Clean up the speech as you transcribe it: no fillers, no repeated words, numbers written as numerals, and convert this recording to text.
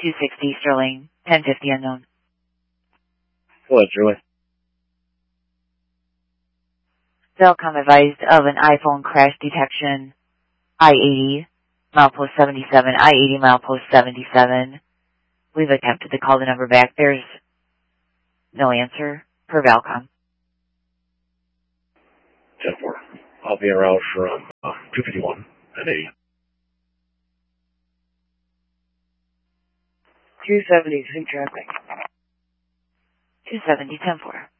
260 Sterling, 1050 unknown. Hello, Julie. Velcom advised of an iPhone crash detection. I-80, milepost 77, I-80, milepost 77. We've attempted to call the number back. There's no answer per Velcom. 10-4. I'll be around from 251 and 80. 270, traffic. 270, 10-4.